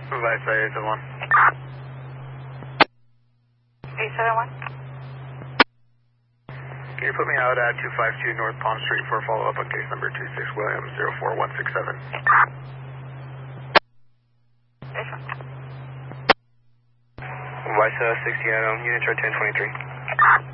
Vice 871. 871. Can you put me out at 252 North Palm Street for a follow-up on case number 26 Williams 04167? Vice 60 Adam, unit chart 1023.